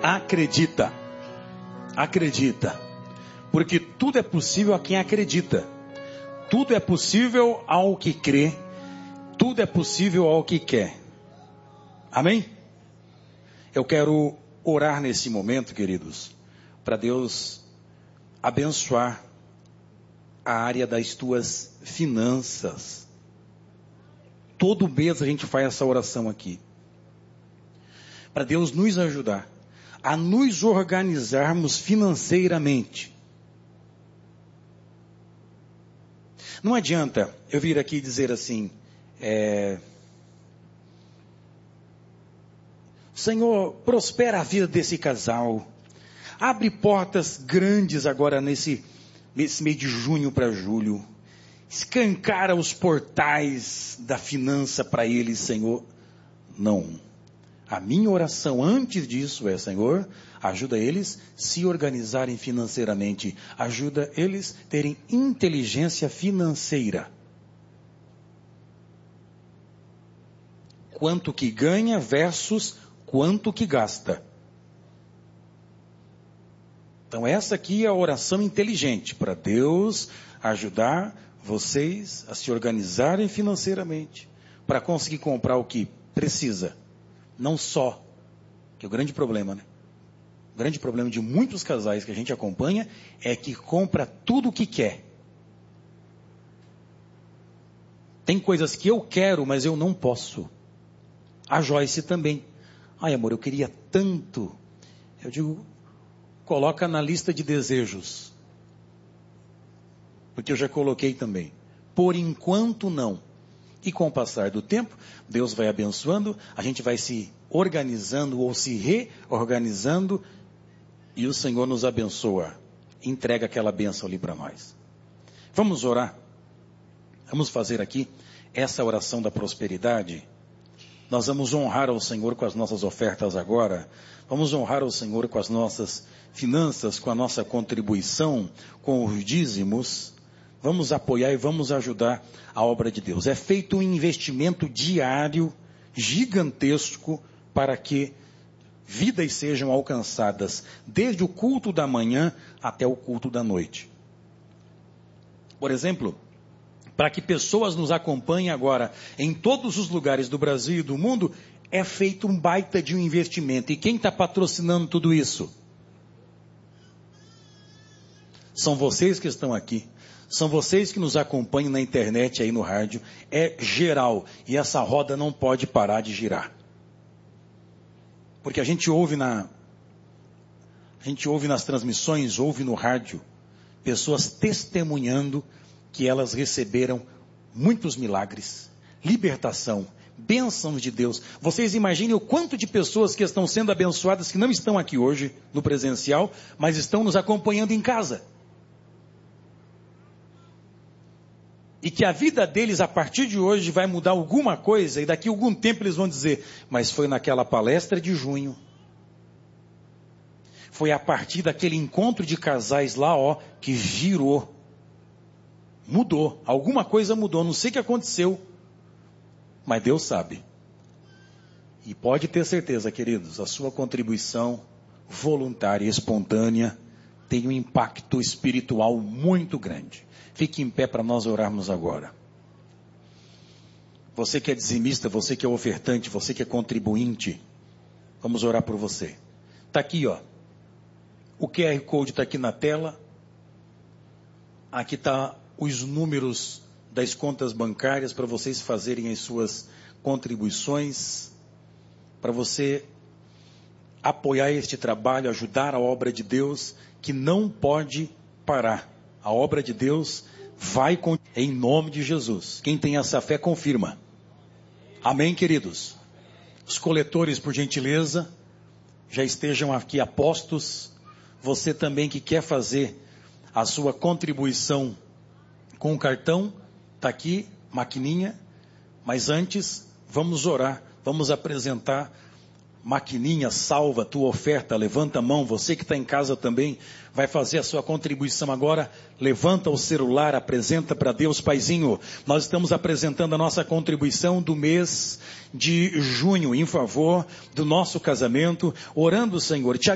Acredita. Acredita. Porque tudo é possível a quem acredita. Tudo é possível ao que crê. Tudo é possível ao que quer. Amém? Eu quero orar nesse momento, queridos, para Deus abençoar a área das tuas finanças. Todo mês a gente faz essa oração aqui. Para Deus nos ajudar a nos organizarmos financeiramente. Não adianta eu vir aqui dizer assim, Senhor, prospera a vida desse casal. Abre portas grandes agora nesse mês de junho para julho. Escancara os portais da finança para eles, Senhor. Não. A minha oração antes disso é, Senhor, ajuda eles se organizarem financeiramente. Ajuda eles terem inteligência financeira. Quanto que ganha versus quanto que gasta. Então essa aqui é a oração inteligente para Deus ajudar vocês a se organizarem financeiramente para conseguir comprar o que precisa. Não só, que é o grande problema, né? O grande problema de muitos casais que a gente acompanha é que compra tudo o que quer. Tem coisas que eu quero, mas eu não posso. A Joyce também. Ai, amor, eu queria tanto. Eu digo, coloca na lista de desejos. Porque eu já coloquei também. Por enquanto, não. E com o passar do tempo, Deus vai abençoando, a gente vai se organizando ou se reorganizando e o Senhor nos abençoa. Entrega aquela bênção ali para nós. Vamos orar. Vamos fazer aqui essa oração da prosperidade. Nós vamos honrar ao Senhor com as nossas ofertas agora. Vamos honrar ao Senhor com as nossas finanças, com a nossa contribuição, com os dízimos. Vamos apoiar e vamos ajudar a obra de Deus. É feito um investimento diário, gigantesco, para que vidas sejam alcançadas, desde o culto da manhã até o culto da noite. Por exemplo, para que pessoas nos acompanhem agora em todos os lugares do Brasil e do mundo, é feito um baita de um investimento. E quem está patrocinando tudo isso? São vocês que estão aqui. São vocês que nos acompanham na internet, aí no rádio. É geral. E essa roda não pode parar de girar. Porque a gente ouve nas transmissões, ouve no rádio, pessoas testemunhando que elas receberam muitos milagres, libertação, bênçãos de Deus. Vocês imaginem o quanto de pessoas que estão sendo abençoadas, que não estão aqui hoje no presencial, mas estão nos acompanhando em casa. E que a vida deles, a partir de hoje, vai mudar alguma coisa, e daqui a algum tempo eles vão dizer, mas foi naquela palestra de junho. Foi a partir daquele encontro de casais lá, que girou. Mudou, alguma coisa mudou, não sei o que aconteceu, mas Deus sabe. E pode ter certeza, queridos, a sua contribuição voluntária e espontânea tem um impacto espiritual muito grande. Fique em pé para nós orarmos agora. Você que é dizimista, você que é ofertante, você que é contribuinte, vamos orar por você. Está aqui, o QR Code está aqui na tela, aqui está os números das contas bancárias para vocês fazerem as suas contribuições, para você apoiar este trabalho, ajudar a obra de Deus, que não pode parar. A obra de Deus vai continuar em nome de Jesus. Quem tem essa fé, confirma. Amém, queridos? Os coletores, por gentileza, já estejam aqui a postos. Você também que quer fazer a sua contribuição com o cartão, está aqui, maquininha, mas antes, vamos orar, vamos apresentar, maquininha, salva a tua oferta, levanta a mão, você que está em casa também, vai fazer a sua contribuição agora, levanta o celular, apresenta para Deus, Paizinho, nós estamos apresentando a nossa contribuição do mês de junho, em favor do nosso casamento, orando, Senhor, te